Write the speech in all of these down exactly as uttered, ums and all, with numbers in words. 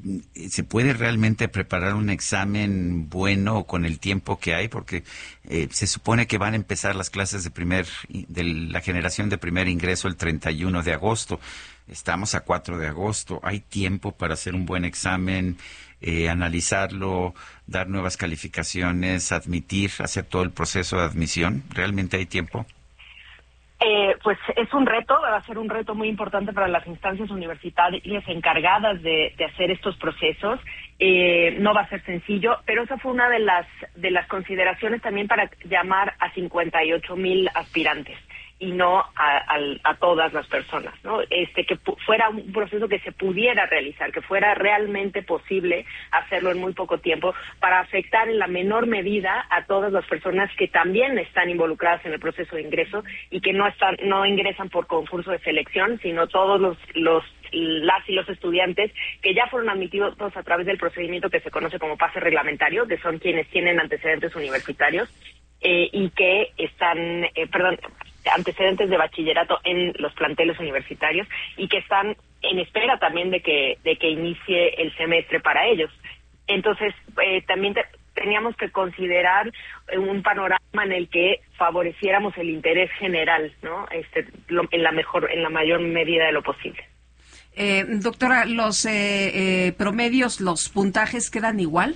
¿Se puede realmente preparar un examen bueno con el tiempo que hay? Porque eh, se supone que van a empezar las clases de primer de la generación de primer ingreso el treinta y uno de agosto. Estamos a cuatro de agosto. ¿Hay tiempo para hacer un buen examen, eh, analizarlo, dar nuevas calificaciones, admitir, hacer todo el proceso de admisión? ¿Realmente hay tiempo? Eh, pues es un reto, va a ser un reto muy importante para las instancias universitarias encargadas de, de hacer estos procesos. Eh, no va a ser sencillo, pero esa fue una de las de las consideraciones también para llamar a cincuenta y ocho mil aspirantes y no a, a, a todas las personas, ¿no? Este que pu- fuera un proceso que se pudiera realizar, que fuera realmente posible hacerlo en muy poco tiempo para afectar en la menor medida a todas las personas que también están involucradas en el proceso de ingreso y que no están no ingresan por concurso de selección, sino todos los los las y los estudiantes que ya fueron admitidos a través del procedimiento que se conoce como pase reglamentario, que son quienes tienen antecedentes universitarios eh, y que están, eh, perdón, antecedentes de bachillerato en los planteles universitarios y que están en espera también de que de que inicie el semestre para ellos. Entonces, eh, también te, teníamos que considerar un panorama en el que favoreciéramos el interés general, ¿no? Este, lo, en la mejor, en la mayor medida de lo posible. Eh, doctora, ¿los eh, eh, promedios, los puntajes quedan igual?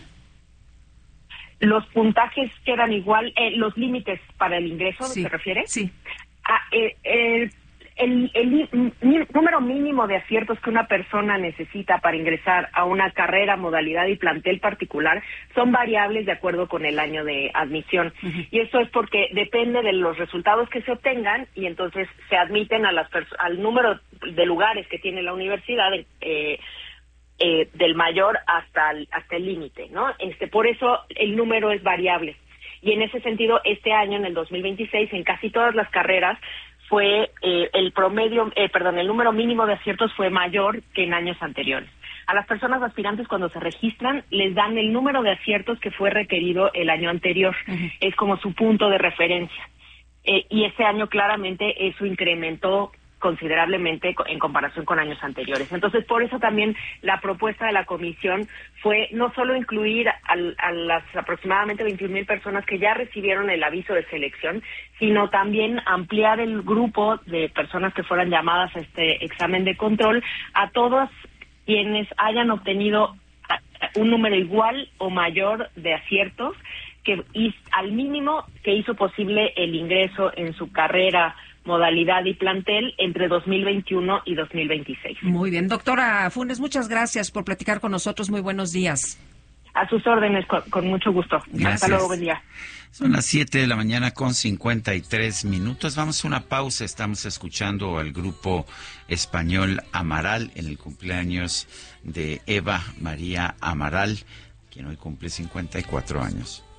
Los puntajes quedan igual, eh, los límites para el ingreso, Sí, ¿se refiere? Sí. Ah, eh, eh, el, el, el número mínimo de aciertos que una persona necesita para ingresar a una carrera, modalidad y plantel particular son variables de acuerdo con el año de admisión. Uh-huh. Y eso es porque depende de los resultados que se obtengan y entonces se admiten a las pers- al número de lugares que tiene la universidad, eh, eh, del mayor hasta el, hasta el límite, ¿no? Este, por eso el número es variable. Y en ese sentido, este año, en el dos mil veintiséis, en casi todas las carreras, fue eh, el promedio, eh, perdón, el número mínimo de aciertos fue mayor que en años anteriores. A las personas aspirantes, cuando se registran, les dan el número de aciertos que fue requerido el año anterior. Uh-huh. Es como su punto de referencia. Eh, y este año, claramente, eso incrementó considerablemente en comparación con años anteriores. Entonces, por eso también la propuesta de la comisión fue no solo incluir al, a las aproximadamente veintiún mil personas que ya recibieron el aviso de selección, sino también ampliar el grupo de personas que fueran llamadas a este examen de control a todos quienes hayan obtenido un número igual o mayor de aciertos que al mínimo que hizo posible el ingreso en su carrera, modalidad y plantel entre dos mil veintiuno y dos mil veintiséis. Muy bien. Doctora Funes, muchas gracias por platicar con nosotros. Muy buenos días. A sus órdenes, con, con mucho gusto. Gracias. Hasta luego, buen día. Son las siete de la mañana con cincuenta y tres minutos. Vamos a una pausa. Estamos escuchando al grupo español Amaral en el cumpleaños de Eva María Amaral, quien hoy cumple cincuenta y cuatro años.